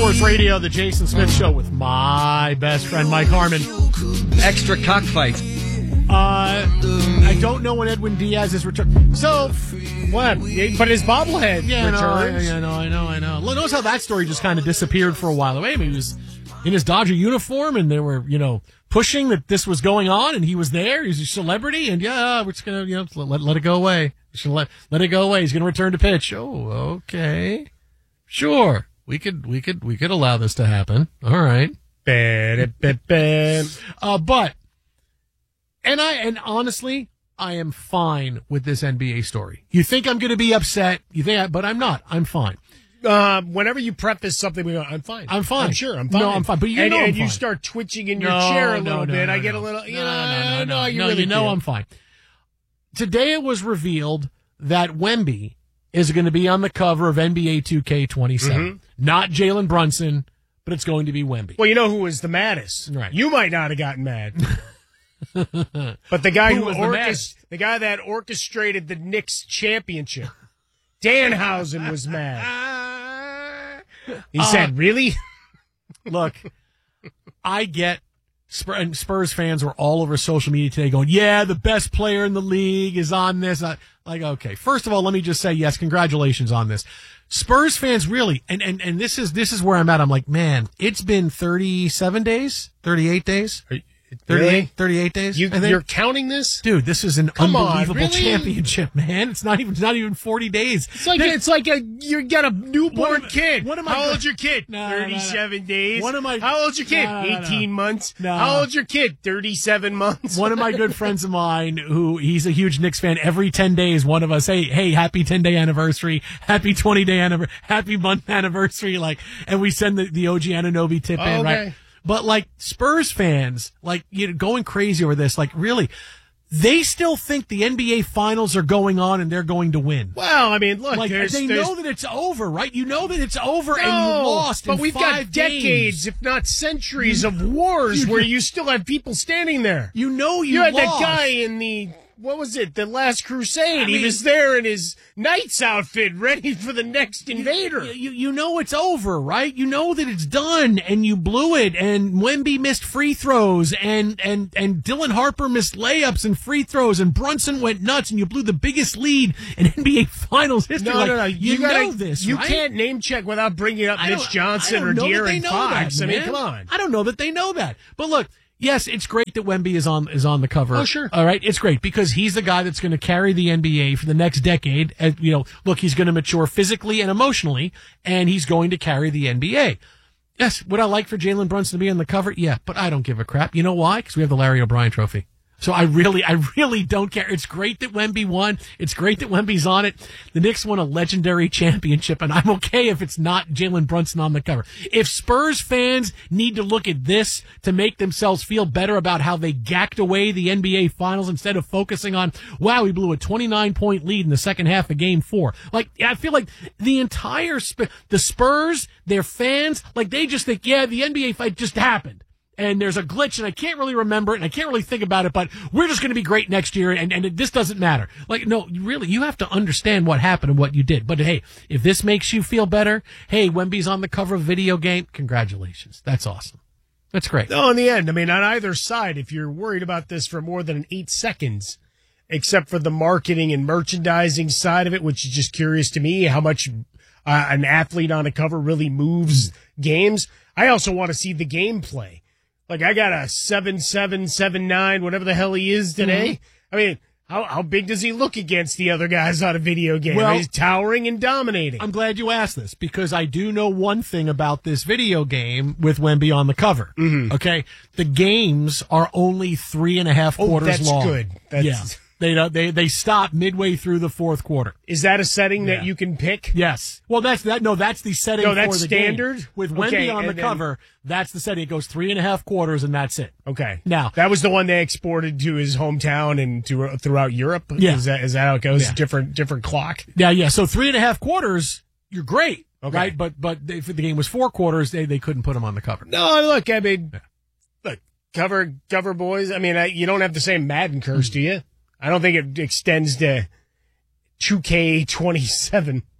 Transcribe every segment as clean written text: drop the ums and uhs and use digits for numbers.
Sports Radio, the Jason Smith Show with my best friend, Mike Harmon. Extra cockfights. I don't know when Edwin Diaz is returned. So, what? But his bobblehead returns. I know. Notice how that story just kind of disappeared for a while. Wait, he was in his Dodger uniform, and they were, pushing that this was going on, and he was there. He's a celebrity, and we're just gonna, let it go away. Let it go away. He's gonna return to pitch. Oh, okay, sure. We could allow this to happen. All right. But honestly, I am fine with this NBA story. You think I'm going to be upset? But I'm not. I'm fine. Whenever you preface something, we go, I'm fine. I'm fine. I'm sure. I'm fine. No, I'm fine. But I'm fine. You start twitching in your chair a little bit. I get a little, I'm fine. Today it was revealed that Wemby is going to be on the cover of NBA 2K27. Mm-hmm. Not Jalen Brunson, but it's going to be Wemby. Well, you know who was the maddest? Right. You might not have gotten mad. But the guy the guy that orchestrated the Knicks championship, Danhausen, was mad. He said, really? Look, I get Spurs fans were all over social media today going, yeah, the best player in the league is on this. Okay, first of all, let me just say, yes, congratulations on this. Spurs fans really, and this is where I'm at. I'm like, man, it's been 37 days, 38 days. 38 days. You're counting this, dude. This is an unbelievable championship, man. It's not even 40 days. It's like you got a newborn kid. How old's your kid? 37 days. How old's your kid? 18 months. How old's your kid? 37 months. One of my good friends of mine, he's a huge Knicks fan. Every 10 days, one of us, hey, happy 10-day anniversary, happy 20-day anniversary, happy month anniversary, and we send the OG Anunoby tip in, right? But Spurs fans, going crazy over this, really, they still think the NBA finals are going on and they're going to win. Well, I mean, look, they know that it's over, right? You know that it's over and you lost. But we've got decades, if not centuries, of wars where you still have people standing there. You had lost. That guy in what was it? The Last Crusade. He was there in his knight's outfit, ready for the next invader. You know it's over, right? You know that it's done, and you blew it. And Wemby missed free throws, and Dylan Harper missed layups and free throws, and Brunson went nuts, and you blew the biggest lead in NBA Finals history. No. You know this, You right? can't name check without bringing up Mitch Johnson or De'Aaron Fox. I mean, come on. I don't know that they know that, but look. Yes, it's great that Wemby is on the cover. Oh, sure. All right, it's great because he's the guy that's going to carry the NBA for the next decade. And, look, he's going to mature physically and emotionally, and he's going to carry the NBA. Yes, would I like for Jalen Brunson to be on the cover? Yeah, but I don't give a crap. You know why? Because we have the Larry O'Brien Trophy. So I really don't care. It's great that Wemby won. It's great that Wemby's on it. The Knicks won a legendary championship, and I'm okay if it's not Jalen Brunson on the cover. If Spurs fans need to look at this to make themselves feel better about how they gacked away the NBA Finals instead of focusing on, wow, we blew a 29-point lead in the second half of Game 4. I feel like the entire the Spurs, their fans, they just think, yeah, the NBA fight just happened. And there's a glitch, and I can't really remember it, and I can't really think about it, but we're just going to be great next year, and this doesn't matter. No, really, you have to understand what happened and what you did. But, hey, if this makes you feel better, hey, Wemby's on the cover of a video game, congratulations. That's awesome. That's great. No, in the end, I mean, on either side, if you're worried about this for more than 8 seconds, except for the marketing and merchandising side of it, which is just curious to me, how much an athlete on a cover really moves games, I also want to see the gameplay. I got a 7'7", 7'9", whatever the hell he is today. Mm-hmm. I mean, how big does he look against the other guys on a video game? Well, he's towering and dominating. I'm glad you asked this because I do know one thing about this video game with Wemby on the cover. Mm-hmm. Okay, the games are only 3.5 quarters long. That's good. Yeah. They stop midway through the fourth quarter. Is that a setting that you can pick? Yes. Well, that's that. No, that's the setting for the standard? game. With Wemby on the cover, that's the setting. It goes 3.5 quarters, and that's it. Okay. Now that was the one they exported to his hometown and throughout Europe. Yeah. Is that how it goes? Yeah. Different clock. Yeah. So 3.5 quarters, you're great. Okay. Right. But if the game was 4 quarters, they couldn't put him on the cover. No, look. I mean, look, cover boys. I mean, you don't have the same Madden curse, do you? I don't think it extends to 2K27.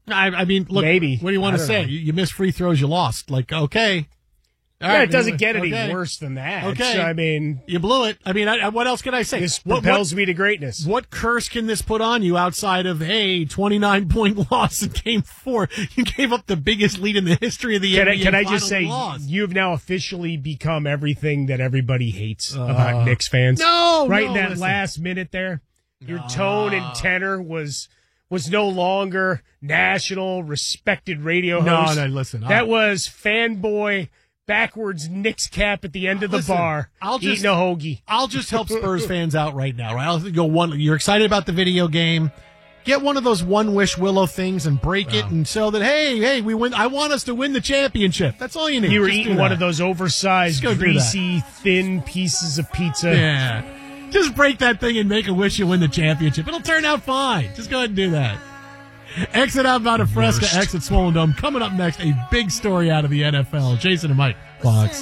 I mean, look, Maybe. what do you want to say? know. You missed free throws, you lost. Like, okay. All Yeah, right, it doesn't get okay. any worse than that. Okay. I mean, You blew it. I mean, what else can I say? this propels me to greatness. What curse can this put on you outside of, 29-point loss in Game 4? You gave up the biggest lead in the history of the NBA. Can I just say, loss. you've now officially become everything that everybody hates about Knicks fans. No, right no, in that listen. last minute there, your tone and tenor was no longer national respected radio host. No, listen. That was fanboy backwards Knicks cap at the end of the Listen, bar, eating a hoagie. I'll just help Spurs fans out right now, right? I'll go one. You're excited about the video game. Get one of those One Wish Willow things and break it and so that, hey, we win. I want us to win the championship. That's all you need. You were Just eating do one that. of those oversized, Just go do greasy, thin pieces of pizza. Yeah. Just break that thing and make a wish you win the championship. It'll turn out fine. Just go ahead and do that. Exit outbound of Fresca, exit Swollen Dome. Coming up next, a big story out of the NFL. Jason and Mike, Fox.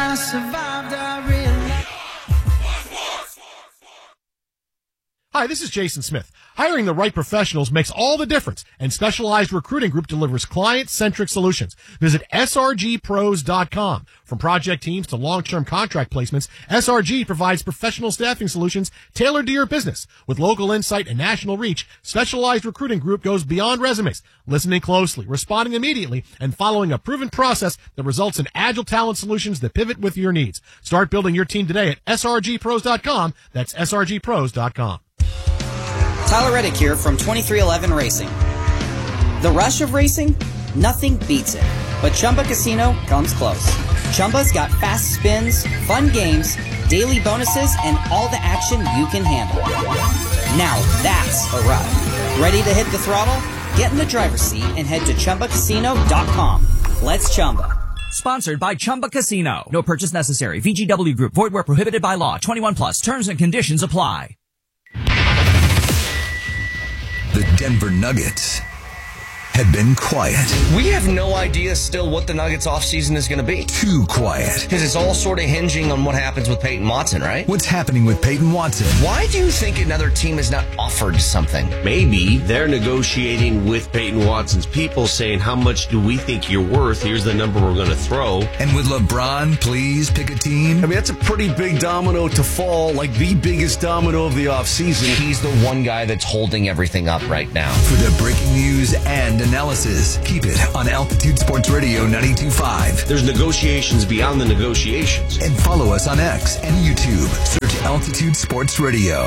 Hi, this is Jason Smith. Hiring the right professionals makes all the difference, and Specialized Recruiting Group delivers client-centric solutions. Visit srgpros.com. From project teams to long-term contract placements, SRG provides professional staffing solutions tailored to your business. With local insight and national reach, Specialized Recruiting Group goes beyond resumes, listening closely, responding immediately, and following a proven process that results in agile talent solutions that pivot with your needs. Start building your team today at srgpros.com. That's srgpros.com. Tyler Reddick here from 2311 Racing. The rush of racing? Nothing beats it. But Chumba Casino comes close. Chumba's got fast spins, fun games, daily bonuses, and all the action you can handle. Now that's a ride. Ready to hit the throttle? Get in the driver's seat and head to ChumbaCasino.com. Let's Chumba. Sponsored by Chumba Casino. No purchase necessary. VGW Group. Void where prohibited by law. 21 plus. Terms and conditions apply. The Denver Nuggets had been quiet. We have no idea still what the Nuggets offseason is going to be. Too quiet. Because it's all sort of hinging on what happens with Peyton Watson, right? What's happening with Peyton Watson? Why do you think another team has not offered something? Maybe they're negotiating with Peyton Watson's people saying, how much do we think you're worth? Here's the number we're going to throw. And would LeBron please pick a team? I mean, that's a pretty big domino to fall, like the biggest domino of the offseason. He's the one guy that's holding everything up right now. For the breaking news and analysis, keep it on Altitude Sports Radio 92.5. There's negotiations beyond the negotiations. And follow us on X and YouTube. Search Altitude Sports Radio.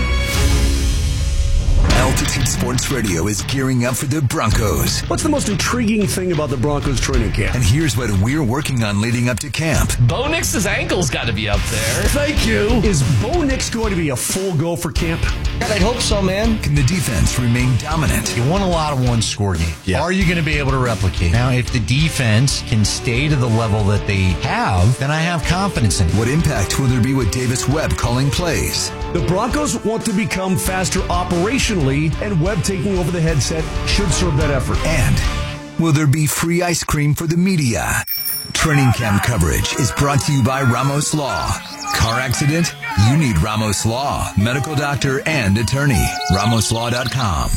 Altitude Sports Radio is gearing up for the Broncos. What's the most intriguing thing about the Broncos training camp? And here's what we're working on leading up to camp. Bo Nix's ankle's got to be up there. Thank you. Is Bo Nix going to be a full go for camp? God, I'd hope so, man. Can the defense remain dominant? You won a lot of one-score games. Yeah. Are you going to be able to replicate? Now, if the defense can stay to the level that they have, then I have confidence in it. What impact will there be with Davis Webb calling plays? The Broncos want to become faster operationally, and Webb taking over the headset should serve that effort. And will there be free ice cream for the media? Training camp coverage is brought to you by Ramos Law. Car accident? You need Ramos Law. Medical doctor and attorney. RamosLaw.com.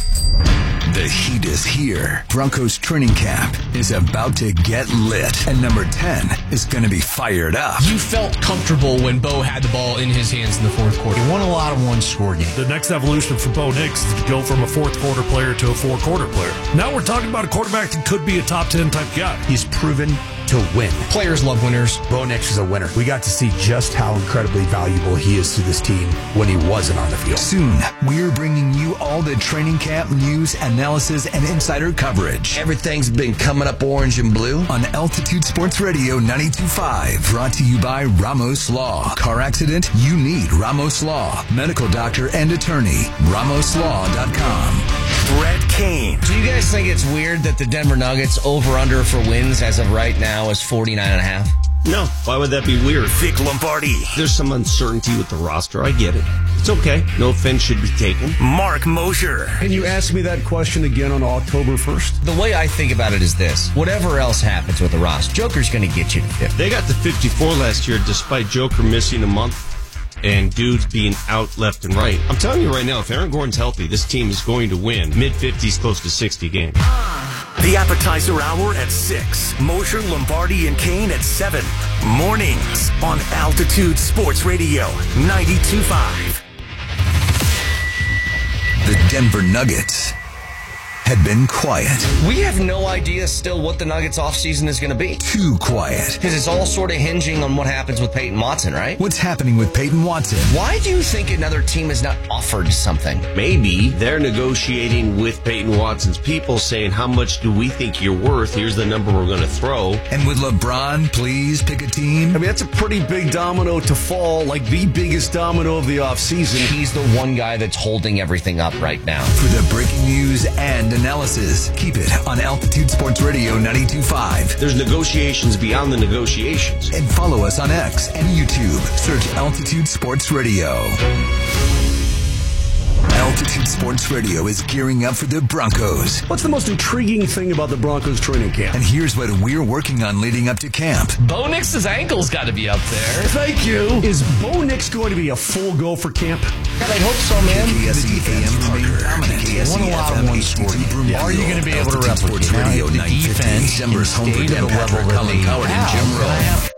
The heat is here. Broncos training camp is about to get lit. And number 10 is going to be fired up. You felt comfortable when Bo had the ball in his hands in the fourth quarter. You won a lot of one-score games. The next evolution for Bo Nix is to go from a fourth-quarter player to a four-quarter player. Now we're talking about a quarterback that could be a top 10 type guy. He's proven to win. Players love winners. Bo Nix is a winner. We got to see just how incredibly valuable he is to this team when he wasn't on the field. Soon, we're bringing you all the training camp news, analysis, and insider coverage. Everything's been coming up orange and blue. On Altitude Sports Radio 92.5. Brought to you by Ramos Law. Car accident? You need Ramos Law. Medical doctor and attorney. RamosLaw.com. Brett Kane. Do you guys think it's weird that the Denver Nuggets over-under for wins as of right now is 49.5? No. Why would that be weird? Vic Lombardi. There's some uncertainty with the roster. I get it. It's okay. No offense should be taken. Mark Mosher. Can you ask me that question again on October 1st? The way I think about it is this. Whatever else happens with the roster, Joker's going to get you to 50. They got to 54 last year despite Joker missing a month and dudes being out left and right. I'm telling you right now, if Aaron Gordon's healthy, this team is going to win mid-50s, close to 60 games. The appetizer hour at 6. Mosher, Lombardi, and Kane at 7. Mornings on Altitude Sports Radio 92.5. The Denver Nuggets had been quiet. We have no idea still what the Nuggets offseason is going to be. Too quiet. Because it's all sort of hinging on what happens with Peyton Watson, right? What's happening with Peyton Watson? Why do you think another team has not offered something? Maybe they're negotiating with Peyton Watson's people saying, how much do we think you're worth? Here's the number we're going to throw. And would LeBron please pick a team? I mean, that's a pretty big domino to fall, like the biggest domino of the offseason. He's the one guy that's holding everything up right now. For the breaking news and analysis, keep it on Altitude Sports Radio 92.5. There's negotiations beyond the negotiations. And follow us on X and YouTube. Search Altitude Sports Radio. Altitude Sports Radio is gearing up for the Broncos. What's the most intriguing thing about the Broncos training camp? And here's what we're working on leading up to camp. Bo Nix's ankle's got to be up there. Thank you. Is Bo Nix going to be a full go for camp? God, I hope so, man. KKSE AM Parker. KKSE FM HD3. Are you going to be able to replicate Sports Radio 950. Denver's home for Dan Patrick, Colin Coward, and Jim Rowe.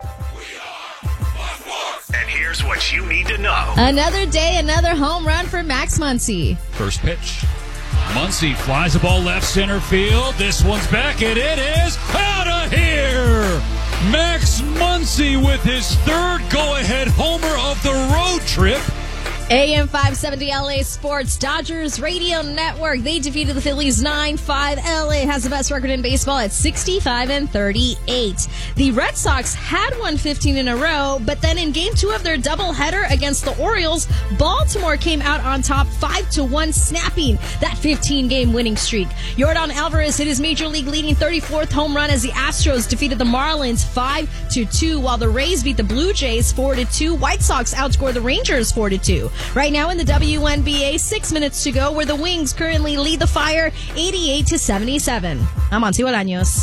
And here's what you need to know. Another day, another home run for Max Muncy. First pitch. Muncy flies the ball left center field. This one's back, and it is out of here. Max Muncy with his third go-ahead homer of the road trip. AM 570 LA Sports Dodgers Radio Network. They defeated the Phillies 9-5. LA has the best record in baseball at 65-38. The Red Sox had won 15 in a row, but then in game 2 of their doubleheader against the Orioles, Baltimore came out on top 5-1, snapping that 15-game winning streak. Yordan Alvarez hit his major league leading 34th home run as the Astros defeated the Marlins 5-2, while the Rays beat the Blue Jays 4-2. White Sox outscored the Rangers 4-2. Right now in the WNBA, 6 minutes to go, where the Wings currently lead the Fire 88-77. I'm on Años.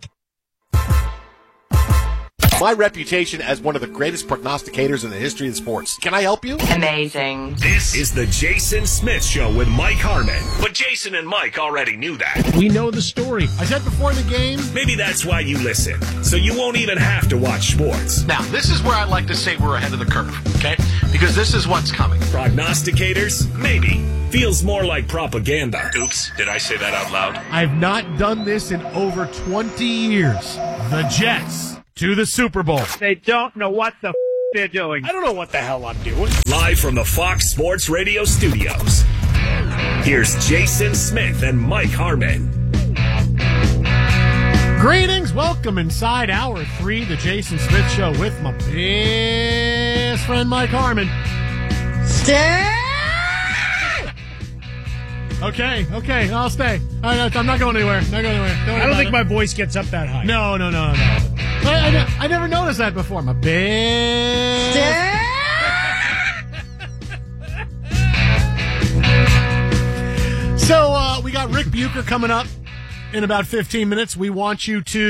My reputation as one of the greatest prognosticators in the history of sports. Can I help you? Amazing. This is the Jason Smith Show with Mike Harmon. But Jason and Mike already knew that. We know the story. I said before the game. Maybe that's why you listen, so you won't even have to watch sports. Now, this is where I like to say we're ahead of the curve, okay? Because this is what's coming. Prognosticators? Maybe. Feels more like propaganda. Oops, did I say that out loud? I've not done this in over 20 years. The Jets to the Super Bowl. They don't know what the they're doing. I don't know what the hell I'm doing. Live from the Fox Sports Radio studios, here's Jason Smith and Mike Harmon. Greetings. Welcome inside Hour 3, the Jason Smith Show with my best friend Mike Harmon. Stay! Okay, I'll stay. I'm not going anywhere. I don't think my voice gets up that high. No. I never noticed that before. My best. So, we got Rick Bucher coming up in about 15 minutes. We got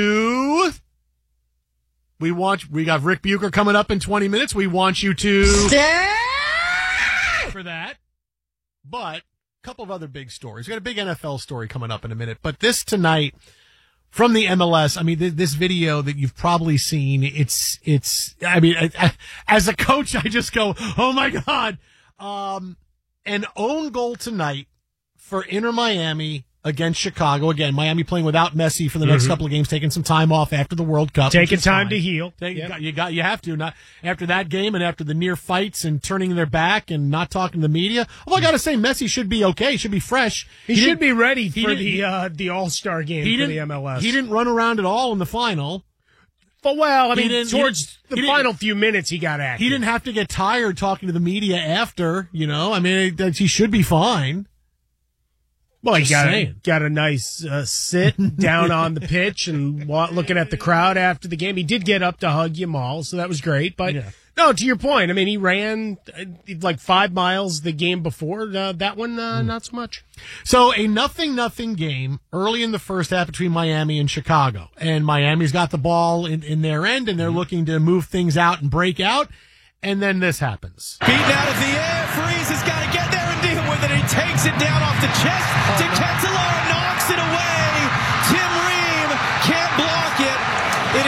Rick Bucher coming up in 20 minutes. We want you to for that. But a couple of other big stories. We got a big NFL story coming up in a minute. But this tonight from the MLS, I mean, this video that you've probably seen, I mean, as a coach, I just go, oh my God. An own goal tonight for Inter Miami against Chicago. Again, Miami playing without Messi for the next couple of games, taking some time off after the World Cup. Taking time to heal. You have to. Not after that game and after the near fights and turning their back and not talking to the media. Well, I got to say, Messi should be okay. He should be fresh. He should be ready for the All-Star game for the MLS. He didn't run around at all in the final. But, well, I mean, towards the final few minutes, he got active. He didn't have to get tired talking to the media after, you know. I mean, he should be fine. Well, he got a nice sit down on the pitch and looking at the crowd after the game. He did get up to hug Yamal, so that was great. But, no, to your point, I mean, he ran like 5 miles the game before. That one, not so much. So a 0-0 game early in the first half between Miami and Chicago. And Miami's got the ball in their end, and they're looking to move things out and break out. And then this happens. Beaten out of the air. Freeze has got to get there and deal with it. He takes it down off the chest to Ketelar, knocks it away. Tim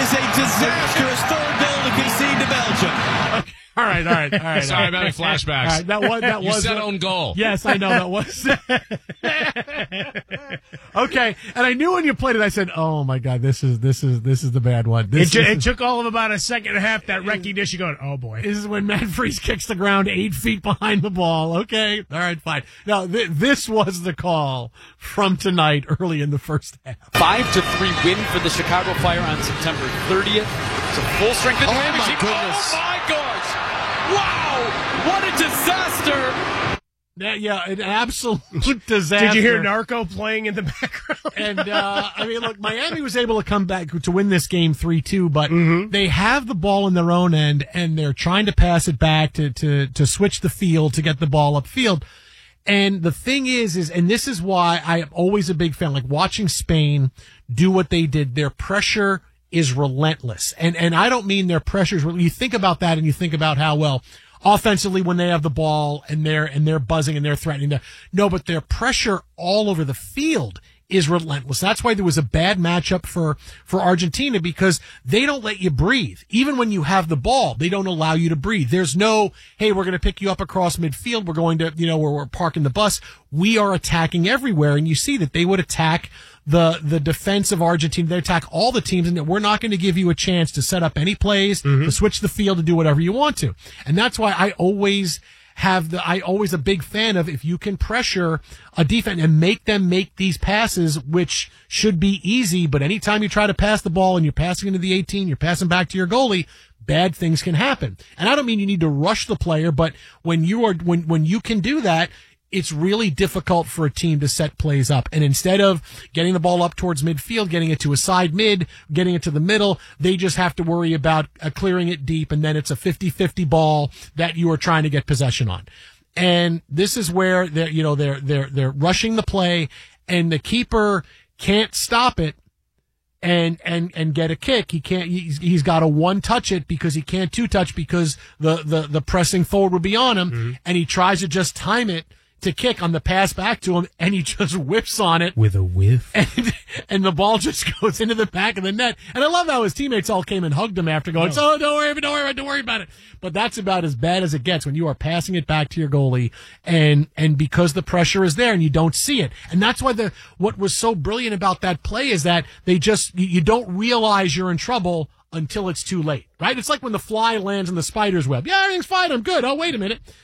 is a disastrous third goal to concede to Belgium. Okay. All right. Sorry, I'm having flashbacks. All right, that you was said own goal. Yes, I know that was. Okay, and I knew when you played it, I said, "Oh my God, this is the bad one." It took all of about a second and a half that recognition going, "Oh boy." This is when Matt Freese kicks the ground 8 feet behind the ball. Okay, all right, fine. Now this was the call from tonight, early in the first half. 5-3 win for the Chicago Fire on September 30th. It's a full strength advantage. my goodness. Oh my gosh! Wow! What a disaster! Yeah, an absolute disaster. Did you hear Narco playing in the background? And, I mean, look, Miami was able to come back to win this game 3-2, but they have the ball in their own end, and they're trying to pass it back to switch the field to get the ball upfield. And the thing is, and this is why I am always a big fan, like watching Spain do what they did. Their pressure is relentless. And I don't mean their pressure is, you think about that and you think about how, well, offensively when they have the ball and they're buzzing and they're threatening. No, but their pressure all over the field is relentless. That's why there was a bad matchup for Argentina, because they don't let you breathe. Even when you have the ball, they don't allow you to breathe. There's no, hey, we're going to pick you up across midfield. We're going to, we're parking the bus. We are attacking everywhere. And you see that they would attack the defense of Argentina. They attack all the teams, and we're not going to give you a chance to set up any plays, to switch the field, to do whatever you want to. And that's why I always a big fan of, if you can pressure a defense and make them make these passes, which should be easy, but anytime you try to pass the ball and you're passing into the 18, you're passing back to your goalie, bad things can happen. And I don't mean you need to rush the player, but when you can do that, it's really difficult for a team to set plays up. And instead of getting the ball up towards midfield, getting it to a side mid, getting it to the middle, they just have to worry about clearing it deep, and then it's a 50-50 ball that you are trying to get possession on. And this is where they're rushing the play, and the keeper can't stop it and get a kick. He can't. He's got to one touch it, because he can't two touch, because the pressing forward would be on him, and he tries to just time it to kick on the pass back to him, and he just whips on it with a whiff, and the ball just goes into the back of the net. And I love how his teammates all came and hugged him after, going, "Oh, don't worry about it." But that's about as bad as it gets when you are passing it back to your goalie, and because the pressure is there and you don't see it. And that's why what was so brilliant about that play is that you don't realize you're in trouble until it's too late, right? It's like when the fly lands in the spider's web. Yeah, everything's fine. I'm good. Oh, wait a minute.